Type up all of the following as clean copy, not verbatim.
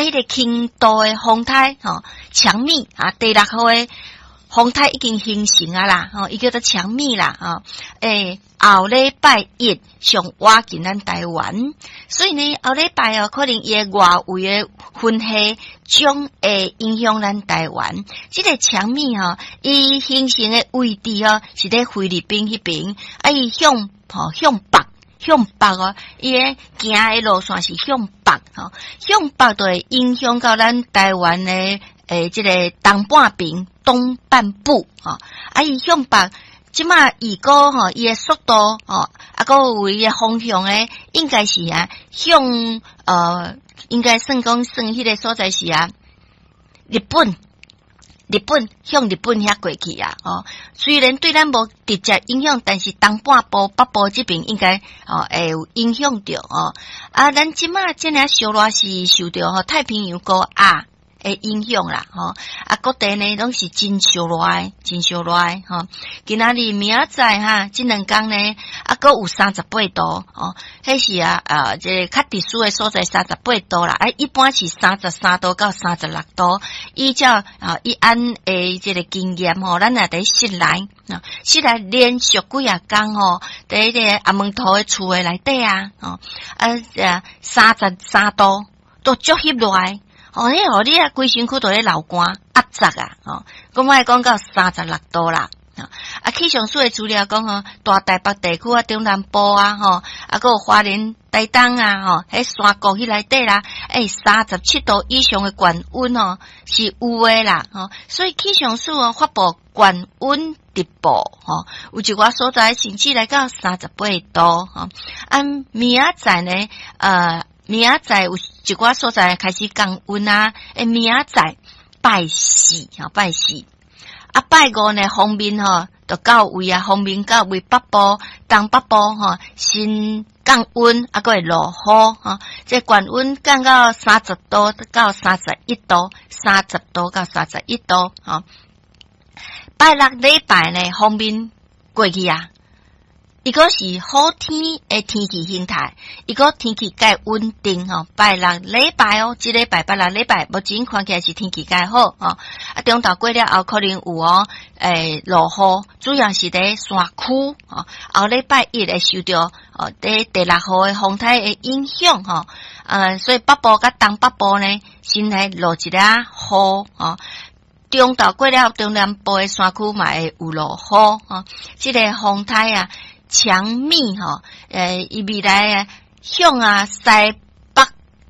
迄个轻度诶风台吼，强密第6号诶风台已经形成啊啦，伊叫做强密啦，后礼拜一上挖进咱台湾，所以呢，后礼拜可能伊外围诶分系将会影响咱台湾。这个强密伊形成诶位置是在菲律宾迄边，伊向北伊诶行诶路线是向北向北就会影响到咱台湾诶这个东半边东半部伊向北，即马如果伊诶速度个有伊诶方向诶，应该是向应该算迄个所在是日本向日本遐过去虽然对咱无直接影响，但是东半部北部这边应该会有影响着咱即马这领小热是受着太平洋高压诶影响啦各地呢拢是真烧热诶今仔日明仔载这2天呢阁有38度迄是这较特殊诶所在38度啦一般是33度到36度，依照伊按诶这个经验咱也伫室内连续几啊天伫迄个阿门头诶厝诶内底33度都足翕热诶迄你规身躯都咧流汗压榨我莫讲到36度啦气象署诶资料讲大台北地区中南部还有花莲台东迄山谷迄内底啦37度以上诶高温是有诶啦所以气象署发布高温直报有一寡所在甚至来到38度明仔载呢明仔载有一寡所在开始降温明仔载拜四拜五呢方面就到位方面到位北部东北部新降温还会落雨这高温降到30度到31度30度到31度拜六礼拜呢方面过去伊个是好天诶天气形态，伊个天气介稳定拜六礼拜这礼拜拜六礼拜目前看起来是天气介好中昼过了后可能有落雨，主要是伫山区后礼拜一会受到第6号诶风台诶影响所以北部甲东北部呢先来落一下雨中昼过了中南部诶山区嘛会有落雨这个风台强密伊未来向西北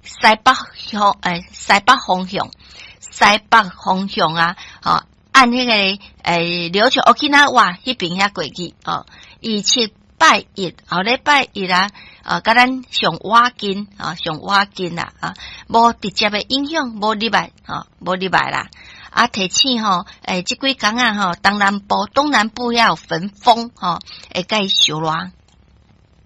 方向按迄个琉球沖縄迄边遐过去27拜一后礼拜一甲咱上瓦近无直接的影响，无入来啦提醒这几天东南部、东南部也有焚风会介烧热。